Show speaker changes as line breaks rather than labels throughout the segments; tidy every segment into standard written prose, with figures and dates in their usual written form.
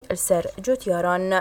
السر جوتياران.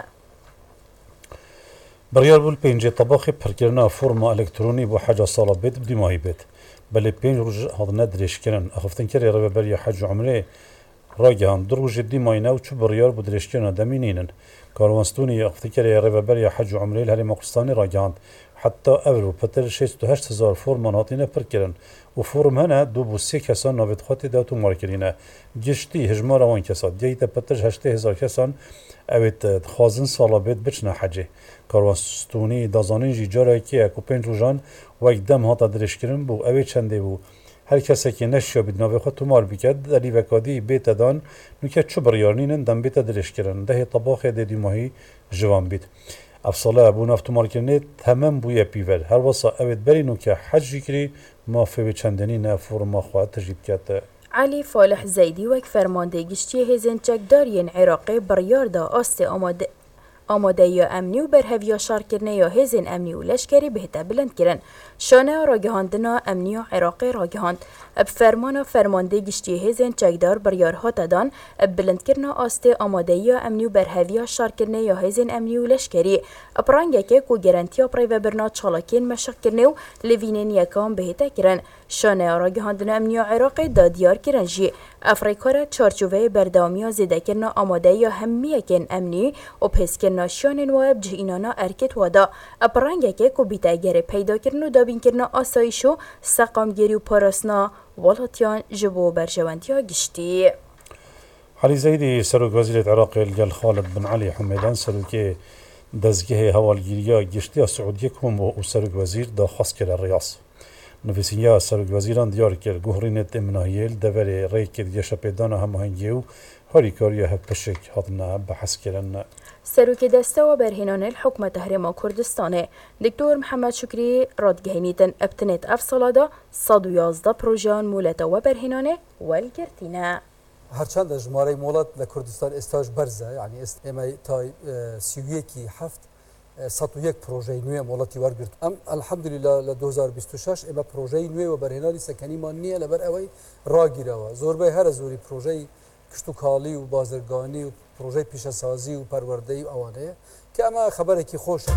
بريار بول بينجي طباخي بركرنا فورما الكتروني بو حاجه صاله بيت بدي ماهي بيت بل بين روج هذا ندريش كرن اخفتن كري ربا بريا حج عمره راجعان درو جدي ماينا وشو بريار بدريش كرن دمينين كاروانستوني اخفتن كري ربا بريا حج عمره الهري مقرستاني راجعان حتى اولو بتر 68000 فورما ناطينا بركرن وفورم هنا دو بو سي كسان نابت خاطي داتو ماركرينا جشتي هجمار وان كسات جيتا بتر 8000 كسان اوت خازن سالا بيت بچنا حجه کاروانستونی دازانین جی جاره که اکو پنج روزان وقت دم هاتا درش کردن بو اوی چنده بو هر کسی که نشیا بید نوی خود تومار بکد دلی وکادی بیت دان نوکه چو بریارنینن دم بیت درش کردن ده طباخ دیدی ماهی جوان بید افصاله ابو نفت تومار کردنه تمام بوی پیور هر واسه اوید بری نوکه حج کری ما فوی چندنی نه فرما خواهد تجیب کرد.
علي فالح زيدي وك فرمانده گشتی هزین چکدارین عراقی بریار دا آست آماده یا امنی و برهویا شارکرنه یا هزین امنی و لشکری بهتا بلند کرن. شانه راگهاندنا امنی و عراقی راگهاند. اب فرمانده گشتی هزین چکدار بریار هاتا دان اب بلند کرنا آست آماده یا امنی و برهویا شارکرنه یا هزین امنی و لشکری. اب رانگه که کو گرانتیا پری و برنا چالاکین مشق کرنه و لوینین یکام بهتا کرن. شانه راگهاندنا امنی و عراقی دا دیار کرن جی. افریقا را چارچوبه بردامی زیده کرنا آماده یا همیه کن امنی و پس کرنا شانن واب جهینانا ارکت وادا. اب رانگه که کو بیتا گره پیدا کرن و دابین کرنا آسایشو سقام گری و پاراسنا والاتیان جبو برجواندیا گشتی.
علي زيدي سروك وزير العراق الجل خالد بن علي حميدان سروكي دزجه هوالجيريا جشتيا سعودية كوم وسروك وزير دا خاص كلا الرياض. نفسيا سروك وزيران ديار كل جهرينة مناهيل دوري ريك ديشا بيدانا هم هنجيو هاري كاريا هبشك هادنا بحث كلن.
سروك دسته و برهنان الحكومة تحريم كردستان دكتور محمد شكري رادجهنيتن ابتنت افصلادا 111 بروجان مولتا و برهنانه والگرتينه.
هرچند جماره مولات لكردستان استاج برزه يعني اما تاي سيويكي حفت 101 پروژه نوی مولاتی ورگرت ام الحمدلله ل 2026 اما پروژه نوی و برهنالی سکنی مانیه لبر اوی راگیره و زوربه هر زوری پروژه کشتوکالی و بازرگانی و پروژه پیشسازی و پروردهی و اوانه که اما خبره کی خوشه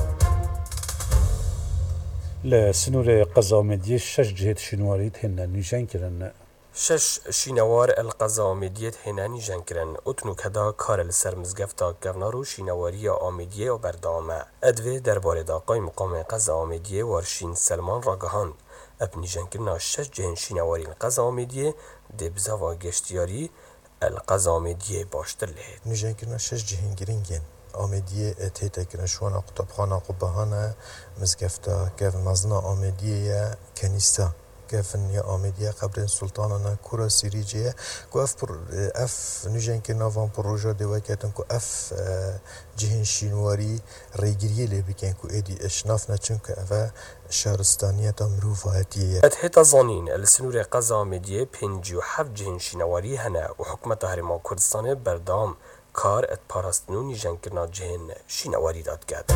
لسنور قزامدی 6 جهت شنواریت هن نشان کرن
6 شینوار القزامدیت هنانی جنکرن اتنو کدا کار لسر مزگفتا گونارو شینواری آمیدیه و بردامه ادوه درباره داقای مقام قزامدیه وارشین سلمان راگهاند ابنی جنکرنا 6 جهن شینواری القزامدیه دبزا و گشتیاری القزامدیه باشتر لهید
نجنکرنا 6 جهن گرینگن آمیدیه تیتا کرن شوانا قطبخانا قبهانا مزگفتا گف مزنا آمیدیه کنیستا كافن يا آمدية قبل سلطاننا كورا سيريجية كو اف نجن كنا فان بروجا دي وكاتن كو اف جهن شينواري ريجريه لي بكن كو ادي اشنافنا چونك اف شهرستانية تمروفاتية
اتحيط ظنين السنور قزامدية بينجيو حف جهن شينواري هنا وحكمة هرمان كردستان بردام كار ات پاراستنو نجن كنا جهن شينواري داد كاد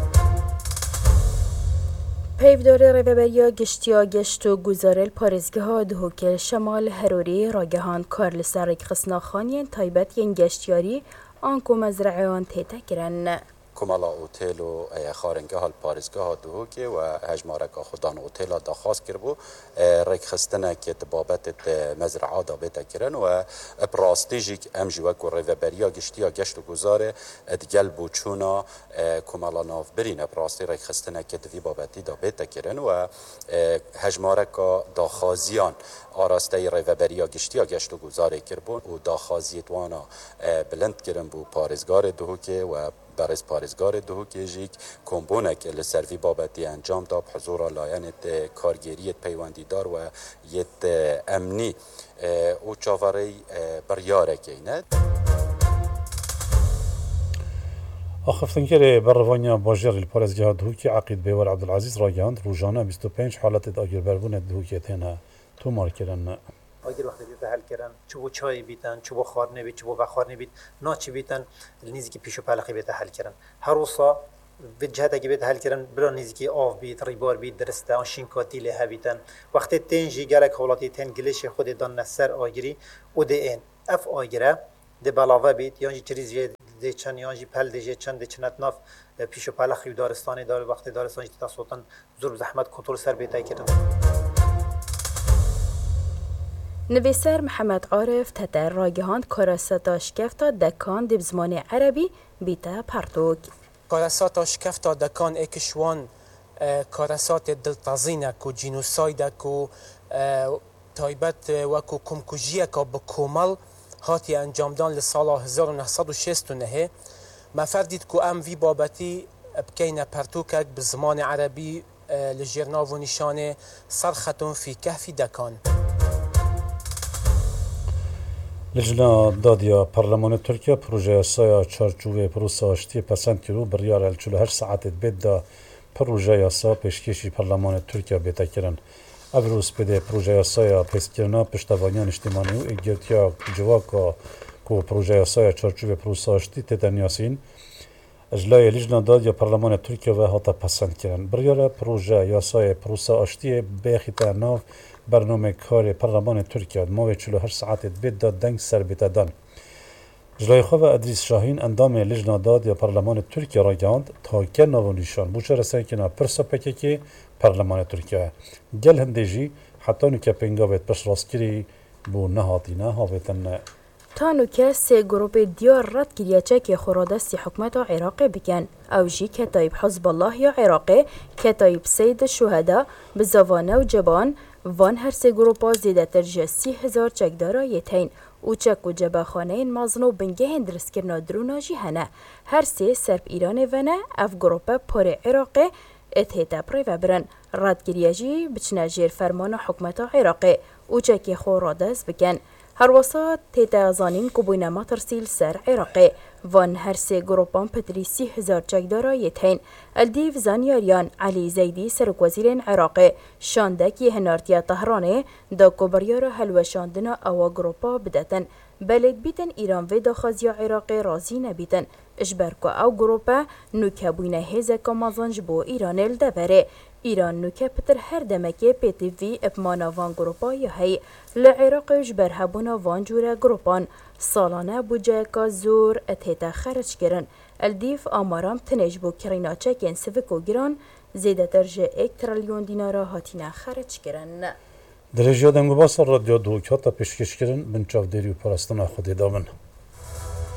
پیودار ریوبریا گشتیا گشت و گزارل پارزگاه ها دهوکل شمال هروری راگهان کارل سرک خسنا خانین تایبت ین گشتیاری آنکو مزرعیان تیتا کرن.
کمالا اوتیل و خارنگاه الپارزگاه دهوکی و هجمارک خودان اوتیل دا خاص کربو ریک خستنه که بابت مزرعه دا بیتا کرن و پراستیجیک امجی وکو ریوبریا گشتیا گشت و گزاره ادگل بوچونا کمالا ناف برین پراستی ریک خستنه که دوی بابتی دا بیتا کرن و هجمارک دا خازیان آراسته ریوبریا گشتیا گشت و گزاره کربو و دا خازیت وانا بلند کرن بو پارزگار دهوکی و برای پارزگار دهوکیجیک کمبونک لسروی بابتی انجام داد حضور لاینت کارگریت پیوندیدار و یت امنی او چاوری بریاره کینه
آخفتنکر بروانیا باجر الپارزگاه دهوکی عقید بیور عبدالعزیز راگهاند روزانه 25 حالت آگر بربون دهوکیت هنه تو مارکرن
اگر وقتی بیت حل کردن چوب چای بیتن چوب خار نبید چوب بخار نبید ناچی بیتن نیزی که پیشو پلقی بیت حل کردن هر روزا به جهت که بیت حل کردن برای نیزی که آف بیت ریبار بیت درسته آن شینکاتی له بیتن وقتی تنجی گلک حالاتی تن گلیش خود دان نسر آگری او ده این اف آگره ده بلاوه بید یا جی چریز ده چند یا جی پل ده چند ده چند ناف پیش و پل خیو دارستانی دار وقت دارستانی تا صوتن زور زحمت کنترل سر بیتای کردن
نویسر محمد عارف تتر راگهاند کاراستا شکفتا دکان دب زمان عربی بیتا پرتوک
کاراستا شکفتا دکان اکشوان کاراسات دلتازینک و جینوسایدک و تایبت وکو کمکوژیک با کومل هاتی انجام دان لسال 1969 ما فردید که ام وی بابتی بکین پرتوکک به زمان عربی لجرناو و نشانه صرختون فی کهفی دکان
لجنه دادیا پارلمان ترکیه پروژه سایا چارچوبه پروسا آشتی پسند کرو بریار 48 ساعت بید دا پروژه یاسا پیشکشی پارلمان ترکیه بیتا کرن. ابروز بده پروژه یاسا پیشکرنا پشتوانیان اجتماعی و اگرتیا جواکا کو پروژه یاسا چارچوبه پروسا آشتی تدنیاسین اجلای لجنه دادیا پارلمان ترکیه و هاتا پسند کرن. بریار پروژه یاسا پروسا آشتی بیخیتا ناو برنامه کار پارلمان ترکیه ماوی 48 ساعت بید دا دنگ سر بیتا دان. جلای خواه ادریس شاهین اندام لجنه دادیا پارلمان ترکیه را گاند تا که ناو نشان بوچه رسای که نا پرسا پکه پارلمان ترکیه گل هندیجی حتی نو که پنگاوید پس راستگیری بو نهاتینا هاویتن
تانو که سه گروپ دیار رد کریاچه که خورادستی حکمت عراقی بکن او جی کتایب حزب الله یا عراقی کتایب سید شهده بزوانه و جبان وان هر سه گروپا زیده تر جه 30,000 چکدارا یتین او چک و جباخانه مازنو بنگه هندرس کرنا درونا جی هنه هر سه سرب ایران ونه اف گروپا پر عراقی اتهتا پری و برن ردگیری جی بچنه جیر فرمان حکمت عراقی او چکی خورادس بکن هر وسط تیتا زانین کبوینا ما ترسیل سر عراقی وان هر سه گروپان پتری 30,000 چکدارا یتین الدیف زانیاریان علی زیدی سرک وزیر عراقی شاندک یه هنارتیا تهرانه دا کبریار هلوشاندنا او گروپا بدتن بلد بیتن ایران و داخازیا عراقی رازی نبیتن اجبرکو او گروپا نوکه بوینا هزکا مازنج بو ایران الدبره ایران نوکه پتر هر دمکه پیتی وی اپمانا وان گروپا یا هی لعراق اجبر هبونا وان جورا گروپان سالانه بوجه که زور اتهتا خرج کرن الدیف آمارام تنج بو کرینا چکین سوکو گران زیده ترجه 1 تریلیون دینارا هاتینا خرج کرن
درجه دنگو باسر رادیو دوکاتا پیشکش کرن بنچاو دیری و پرستان خودی دامن